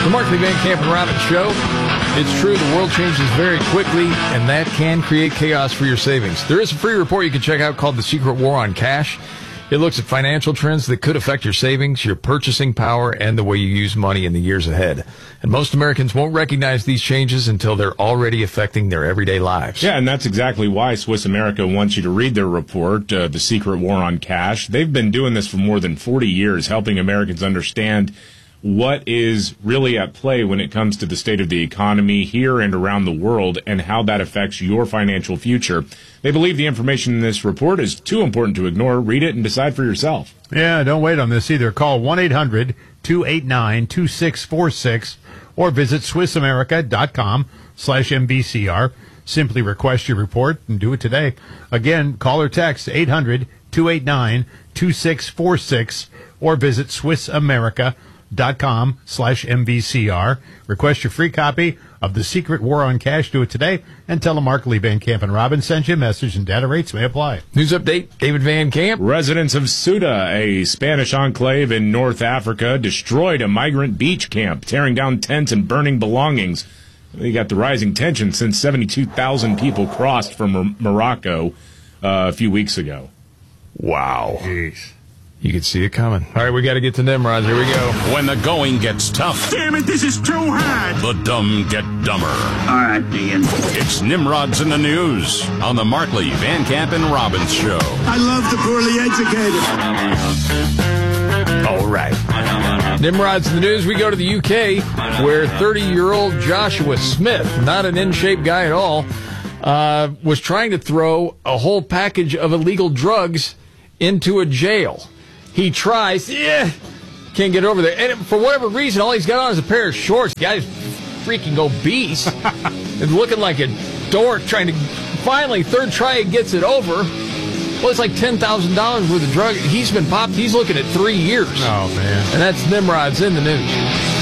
The Markley, Van Camp, and Robbins Show. It's true, the world changes very quickly, and that can create chaos for your savings. There is a free report you can check out called The Secret War on Cash. It looks at financial trends that could affect your savings, your purchasing power, and the way you use money in the years ahead. And most Americans won't recognize these changes until they're already affecting their everyday lives. Yeah, and that's exactly why Swiss America wants you to read their report, The Secret War on Cash. They've been doing this for more than 40 years, helping Americans understand what is really at play when it comes to the state of the economy here and around the world and how that affects your financial future. They believe the information in this report is too important to ignore. Read it and decide for yourself. Yeah, don't wait on this either. Call 1-800-289-2646 or visit SwissAmerica.com/MVCR. Simply request your report and do it today. Again, call or text 800-289-2646 or visit SwissAmerica.com/MVCR. Request your free copy of The Secret War on Cash. Do it today and tell them Markley, Van Camp, and Robbins sent you a message, and data rates may apply. News update, David Van Camp. Residents of Ceuta, a Spanish enclave in North Africa, destroyed a migrant beach camp, tearing down tents and burning belongings. They got the rising tension since 72,000 people crossed from Morocco a few weeks ago. Wow. Jeez. You could see it coming. All right, we got to get to Nimrod. Here we go. When the going gets tough, Damn it, this is too hard. the dumb get dumber. All right, Ian. It's Nimrod's in the News on the Markley, Van Camp, and Robbins Show. I love the poorly educated. All right. Nimrod's in the News. We go to the UK, where 30-year-old Joshua Smith, not an in-shape guy at all, was trying to throw a whole package of illegal drugs into a jail. He tries, can't get over there. And for whatever reason, all he's got on is a pair of shorts. The guy's freaking obese and looking like a dork trying to... Finally, third try, he gets it over. Well, it's like $10,000 worth of drug. He's been popped. He's looking at 3 years. Oh, man. And that's Nimrod's in the News.